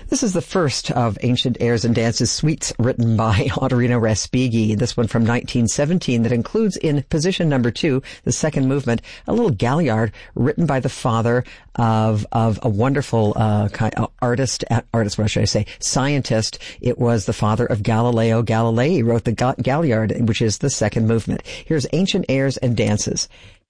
This is the first of Ancient Airs and Dances suites written by Ottorino Respighi. This one from 1917 that includes in position number 2, the second movement, a little Galliard written by the father of a wonderful scientist. It was the father of Galileo Galilei. He wrote the Galliard, which is the second movement. Here's Ancient Airs and Dances.